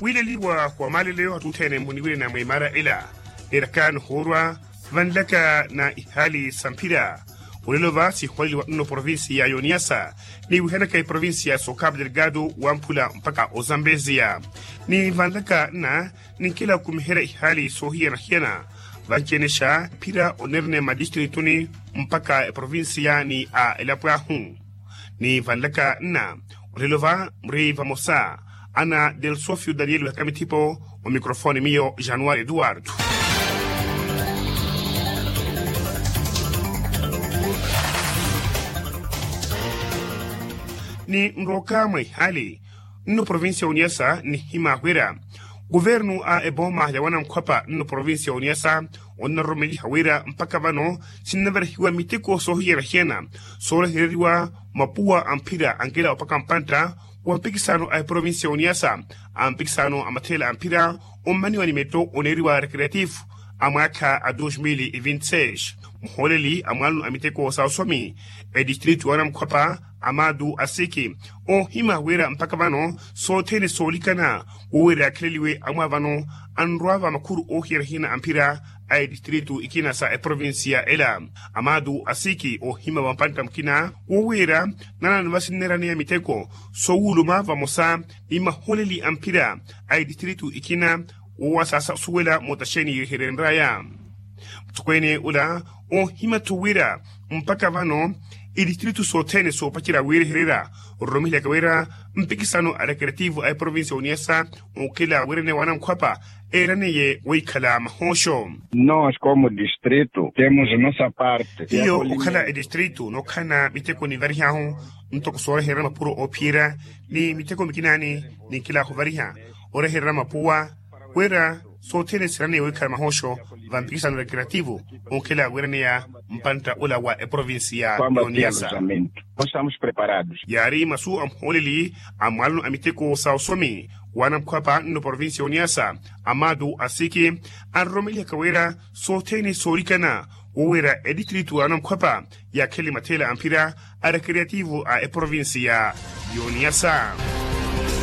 wile kwa mali leo hatutene muniwile na maimara ila irakan horwa vanlaka na ihali sampira ulilova si hwali wa nno provinsi ya Yoniasa ni uhenaka provinsi ya Socabo Delgado wampula mpaka Ozambezia ni vanlaka na ninkila kumihera ihali sohia na hiena vanchenesha pira onerne madistrictuni mpaka provinsi ya ni a Elapuahu ni vanlaka na ulilova mri vamosa ana del Sofio Daniel Kamitipo o mikrofoni mio Januari Eduardo. Ni mroka mai hali no provincia Uniasa ni hima hwera governu a eboma ya wana mkwapa no provincia Uniasa onna romeli hawera mpaka vano sinnever hiwa mitiko sohira hiena sora hiriwa mapua ampira angela opaka mpanta wampikisano a provincia Uniasa ampikisano amatela ampira omani wanimeto oneriwa recreativo amaka a 2026 mholeli amalu amiteko sausomi district wana mkwapa Amadu Asiki o hima wera mpaka vano so tene solikana wera kleliwe amavano anruava makuru o hirhina ampira ay distritu ikina sa provincia ela Amadu Asiki o hima wampanta mkina wera nana nvasinera ne miteko so wuluma vamosa ima holeli ampira ay distritu ikina wasasa suwela motasheni hirenraya tukwene ula o hima tuwira mpaka vano distrito sotene so pachira wiri herera romile kawera mpikisano recreativo ay provincia Uniasa ukila wiri wana mkwapa erane ye wikala mahosho. Nós como distrito temos nossa parte. Iyo ukala distrito no kana miteko ni varihahu ntoko sore herama puro opira ni miteko mikinani ni kila huvariha ore herama puwa wera sotene sirane wikala mahosho vampikisano recreativo ukila wiri ya mpanta ula wa provincia Uniasa. Nós estamos preparados. Yari masu amholili amalu amiteko sausomi wana mkwapa no provincia Uniasa Amadu Asiki arromelia kawera sotene sorikana uwera distritu wana mkwapa ya keli matela ampira a recreativo a provincia Uniasa.